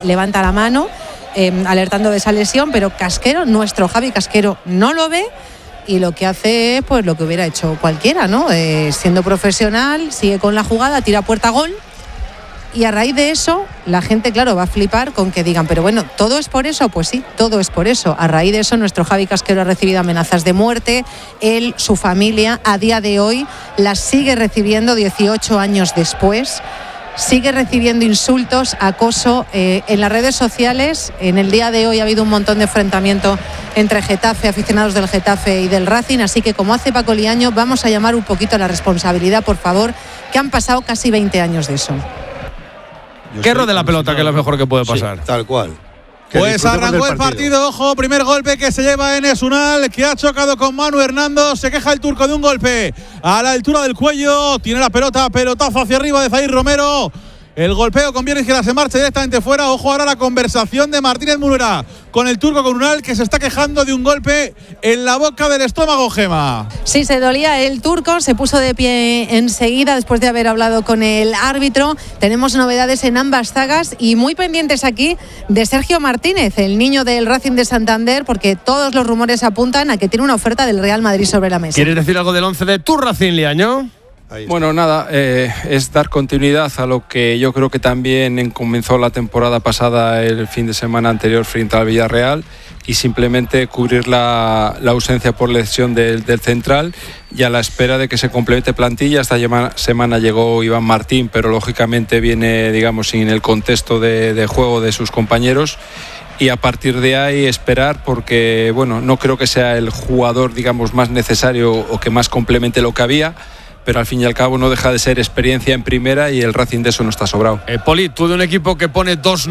levanta la mano alertando de esa lesión, pero Casquero, nuestro Javi Casquero, no lo ve. Y lo que hace, pues lo que hubiera hecho cualquiera, ¿no? Siendo profesional, sigue con la jugada, tira puerta gol. Y a raíz de eso, la gente, claro, va a flipar con que digan, pero bueno, ¿todo es por eso? Pues sí, todo es por eso. A raíz de eso, nuestro Javi Casquero ha recibido amenazas de muerte. Él, su familia, a día de hoy, las sigue recibiendo 18 años después. Sigue recibiendo insultos, acoso en las redes sociales. En el día de hoy ha habido un montón de enfrentamiento entre Getafe, aficionados del Getafe y del Racing, así que como hace Paco Liaño, vamos a llamar un poquito a la responsabilidad, por favor, que han pasado casi 20 años de eso. Guerra de la pelota, que es lo mejor que puede pasar. Sí, tal cual. Pues arrancó el partido, ojo, primer golpe que se lleva Enes Unal, que ha chocado con Manu Hernando, se queja el turco de un golpe a la altura del cuello, tiene la pelota, pelotazo hacia arriba de Zair Romero. El golpeo conviene que se marche directamente fuera. Ojo ahora la conversación de Martínez Munuera con el turco, con Unal, que se está quejando de un golpe en la boca del estómago, Gema. Sí, se dolía el turco, se puso de pie enseguida después de haber hablado con el árbitro. Tenemos novedades en ambas zagas y muy pendientes aquí de Sergio Martínez, el niño del Racing de Santander, porque todos los rumores apuntan a que tiene una oferta del Real Madrid sobre la mesa. ¿Quieres decir algo del 11 de tu Racing, Liaño? Bueno, nada, es dar continuidad a lo que yo creo que también comenzó la temporada pasada, el fin de semana anterior frente al Villarreal, y simplemente cubrir la ausencia por lesión del central, y a la espera de que se complemente plantilla. Esta semana llegó Iván Martín, pero lógicamente viene, digamos, sin el contexto de juego de sus compañeros. Y a partir de ahí esperar, porque bueno, no creo que sea el jugador, digamos, más necesario o que más complemente lo que había, pero al fin y al cabo no deja de ser experiencia en primera y el Racing de eso no está sobrado. Poli, tú de un equipo que pone 2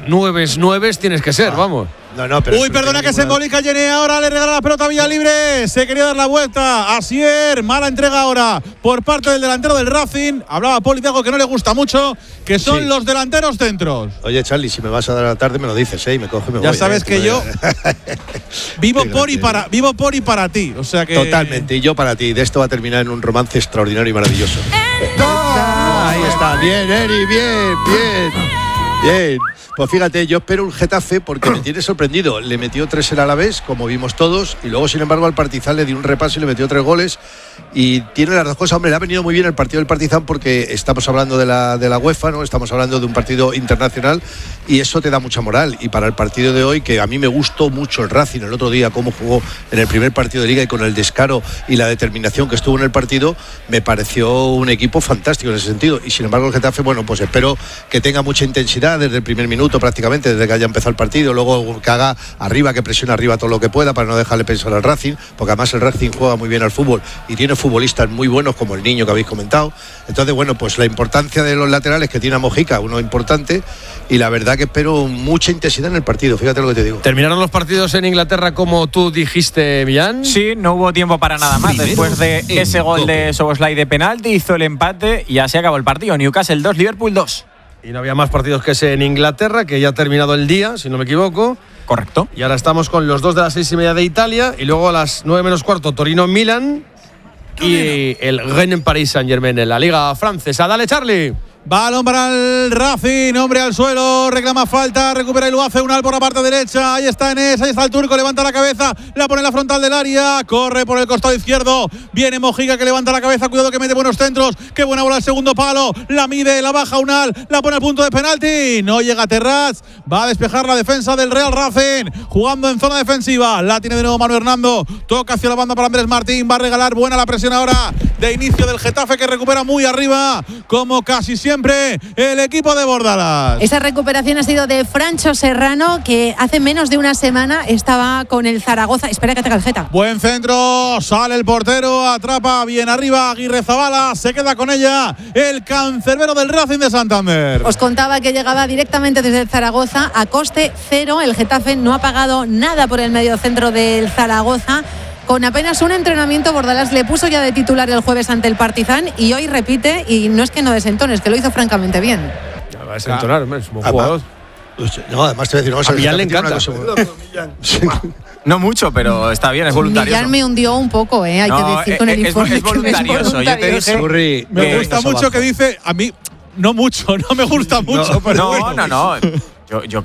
9 tienes que ser, vamos. Pero uy, perdona que se embolica Jenny, ahora le regala la pelota a Villalibre, se quería dar la vuelta, Asier, mala entrega ahora por parte del delantero del Racing. Hablaba Poli de algo que no le gusta mucho, que son los delanteros centros. Oye, Charlie, si me vas a dar a la tarde me lo dices, y me coge, me voy. Ya sabes que yo vivo por y para ti, o sea que… Totalmente, y yo para ti, de esto va a terminar en un romance extraordinario y maravilloso. Ahí está, bien, Eri, bien. Pues fíjate, yo espero un Getafe porque me tiene sorprendido. Le metió 3 el Alavés, como vimos todos, y luego, sin embargo, al Partizan le dio un repaso y le metió 3 goles. Y tiene las dos cosas. Hombre, le ha venido muy bien el partido del Partizan porque estamos hablando de la UEFA, ¿no? Estamos hablando de un partido internacional y eso te da mucha moral. Y para el partido de hoy, que a mí me gustó mucho el Racing el otro día, cómo jugó en el primer partido de Liga y con el descaro y la determinación que estuvo en el partido, me pareció un equipo fantástico en ese sentido. Y sin embargo, el Getafe, bueno, pues espero que tenga mucha intensidad desde el primer minuto prácticamente, desde que haya empezado el partido, luego que haga arriba, que presione arriba todo lo que pueda para no dejarle pensar al Racing, porque además el Racing juega muy bien al fútbol y tiene futbolistas muy buenos como el Niño que habéis comentado. Entonces, bueno, pues la importancia de los laterales, que tiene a Mojica, uno importante, y la verdad que espero mucha intensidad en el partido, fíjate lo que te digo. ¿Terminaron los partidos en Inglaterra como tú dijiste, Millán? Sí, no hubo tiempo para nada más. Después de ese gol de Szoboszlai de penalti, hizo el empate y así acabó el partido. Newcastle 2, Liverpool 2. Y no había más partidos que ese en Inglaterra, que ya ha terminado el día, si no me equivoco. Correcto. Y ahora estamos con los 2 de las 6:30 de Italia, y luego a las 9 menos cuarto Torino-Milan y el Rennes-Paris Saint-Germain en la Liga Francesa. Dale, Charlie. Balón para el Racing, hombre al suelo, reclama falta, recupera y lo hace Unal por la parte derecha, ahí está Enes, ahí está el turco, levanta la cabeza, la pone en la frontal del área, corre por el costado izquierdo, viene Mojica que levanta la cabeza, cuidado que mete buenos centros, qué buena bola al segundo palo, la mide, la baja Unal, la pone al punto de penalti, no llega Terrats, va a despejar la defensa del Real Racing, jugando en zona defensiva, la tiene de nuevo Manu Hernando, toca hacia la banda para Andrés Martín, va a regalar, buena la presión ahora de inicio del Getafe que recupera muy arriba, como casi siempre el equipo de Bordalas. Esa recuperación ha sido de Francho Serrano, que hace menos de una semana estaba con el Zaragoza. Espera que te calceta. Buen centro, sale el portero, atrapa bien arriba Aguirre Zabala, se queda con ella el cancerbero del Racing de Santander. Os contaba que llegaba directamente desde el Zaragoza a coste cero. El Getafe no ha pagado nada por el mediocentro del Zaragoza. Con apenas un entrenamiento, Bordalas le puso ya de titular el jueves ante el Partizan y hoy repite, y no es que no desentone, es que lo hizo francamente bien. Ya va a desentonar, es un jugador. No, además te voy a decir, a Millán le encanta. No mucho, pero está bien, es voluntarioso. Millán me hundió un poco, hay que decir con el informe. Es voluntarioso. Yo te dije me gusta mucho que dice, a mí no mucho, no me gusta mucho. No. Yo